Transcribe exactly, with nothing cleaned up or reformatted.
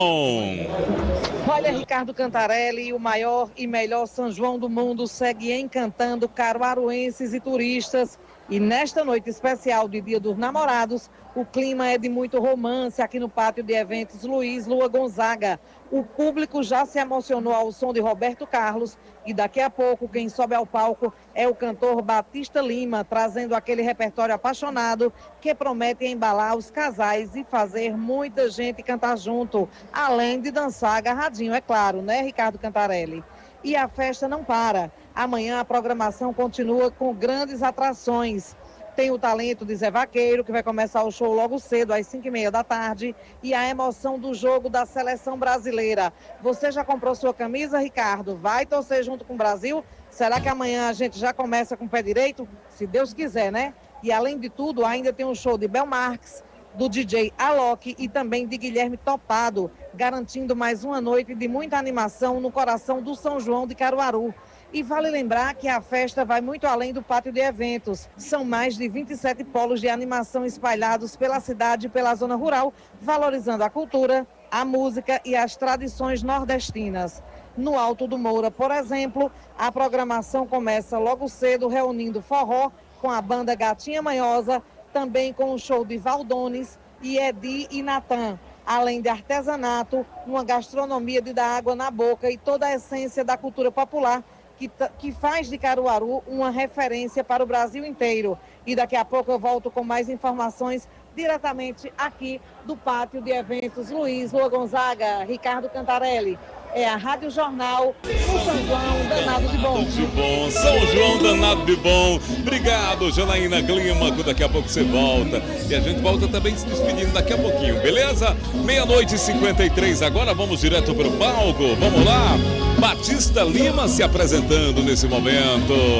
Olha, Ricardo Cantarelli, o maior e melhor São João do mundo segue encantando caruaruenses e turistas. E nesta noite especial de Dia dos Namorados, o clima é de muito romance aqui no pátio de eventos Luiz Lua Gonzaga. O público já se emocionou ao som de Roberto Carlos e daqui a pouco quem sobe ao palco é o cantor Batista Lima, trazendo aquele repertório apaixonado que promete embalar os casais e fazer muita gente cantar junto, além de dançar agarradinho, é claro, né, Ricardo Cantarelli? E a festa não para. Amanhã a programação continua com grandes atrações. Tem o talento de Zé Vaqueiro, que vai começar o show logo cedo, às cinco e meia da tarde, e a emoção do jogo da seleção brasileira. Você já comprou sua camisa, Ricardo? Vai torcer junto com o Brasil? Será que amanhã a gente já começa com o pé direito? Se Deus quiser, né? E além de tudo, ainda tem um show de Bel Marques, do D J Alok e também de Guilherme Topado, garantindo mais uma noite de muita animação no coração do São João de Caruaru. E vale lembrar que a festa vai muito além do pátio de eventos. São mais de vinte e sete polos de animação espalhados pela cidade e pela zona rural, valorizando a cultura, a música e as tradições nordestinas. No Alto do Moura, por exemplo, a programação começa logo cedo reunindo forró com a banda Gatinha Manhosa, também com o show de Valdones e Edi e Natan, além de artesanato, uma gastronomia de dar água na boca e toda a essência da cultura popular que, que faz de Caruaru uma referência para o Brasil inteiro. E daqui a pouco eu volto com mais informações diretamente aqui do pátio de eventos Luiz Lua Gonzaga. Ricardo Cantarelli. É a Rádio Jornal, o São João danado de bom. de bom. São João danado de bom. Obrigado, Janaína Clímaco. Daqui a pouco você volta. E a gente volta também se despedindo daqui a pouquinho, beleza? Meia-noite e cinquenta e três. Agora vamos direto para o palco. Vamos lá. Batista Lima se apresentando nesse momento.